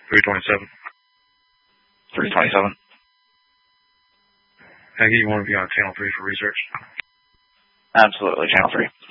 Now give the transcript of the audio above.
327. 327. Peggy, you want to be on channel 3 for research? Absolutely, channel 3.